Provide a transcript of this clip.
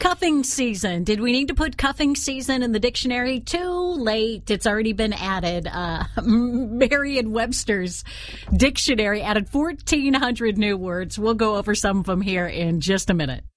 cuffing season. Did we need to put cuffing season in the dictionary? Too late. It's already been added. Merriam-Webster's dictionary added 1,400 new words. We'll go over some of them here in just a minute.